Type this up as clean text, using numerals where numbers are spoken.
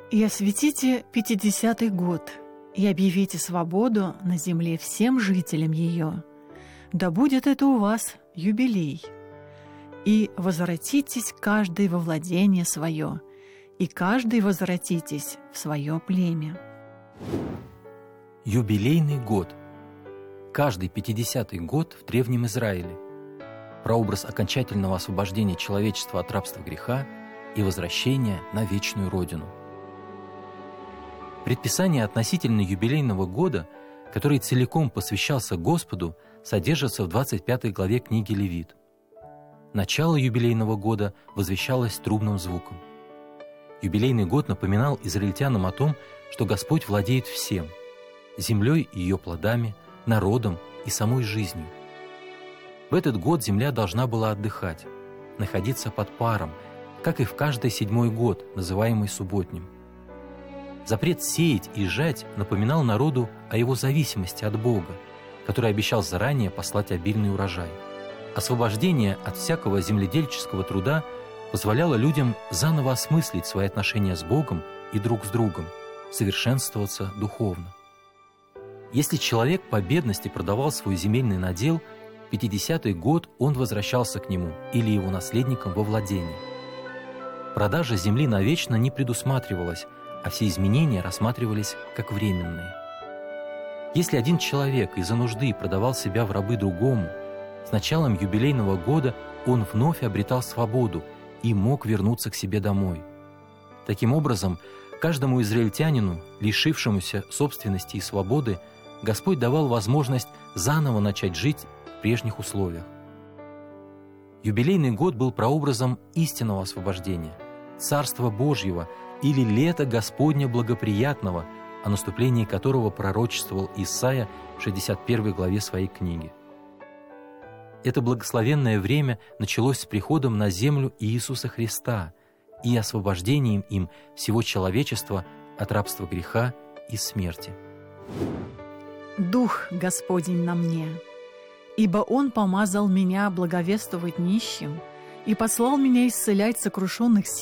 «И осветите 50-й год, и объявите свободу на земле всем жителям ее. Да будет это у вас юбилей. И возвратитесь каждый во владение свое, и каждый возвратитесь в свое племя». Юбилейный год. Каждый 50-й год в Древнем Израиле. Прообраз окончательного освобождения человечества от рабства греха и возвращения на вечную Родину. Предписание относительно юбилейного года, который целиком посвящался Господу, содержится в 25 главе книги Левит. Начало юбилейного года возвещалось трубным звуком. Юбилейный год напоминал израильтянам о том, что Господь владеет всем – землей и ее плодами, народом и самой жизнью. В этот год земля должна была отдыхать, находиться под паром, как и в каждый 7-й год, называемый субботним. Запрет сеять и жать напоминал народу о его зависимости от Бога, который обещал заранее послать обильный урожай. Освобождение от всякого земледельческого труда позволяло людям заново осмыслить свои отношения с Богом и друг с другом, совершенствоваться духовно. Если человек по бедности продавал свой земельный надел, в 50-й год он возвращался к нему или его наследникам во владение. Продажа земли навечно не предусматривалась, а все изменения рассматривались как временные. Если один человек из-за нужды продавал себя в рабы другому, с началом юбилейного года он вновь обретал свободу и мог вернуться к себе домой. Таким образом, каждому израильтянину, лишившемуся собственности и свободы, Господь давал возможность заново начать жить в прежних условиях. Юбилейный год был прообразом истинного освобождения, Царства Божьего или лета Господня благоприятного, о наступлении которого пророчествовал Исаия в 61 главе своей книги. Это благословенное время началось с приходом на землю Иисуса Христа и освобождением им всего человечества от рабства греха и смерти. «Дух Господень на мне, ибо Он помазал меня благовествовать нищим и послал меня исцелять сокрушенных